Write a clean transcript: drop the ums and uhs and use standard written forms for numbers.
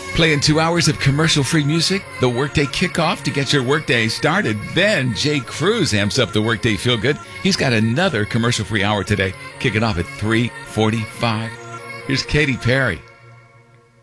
Playing 2 hours of commercial-free music, the Workday Kickoff to get your workday started. Then Jay Cruz amps up the Workday Feel Good. He's got another commercial-free hour today, kicking off at 3:45. Here's Katy Perry.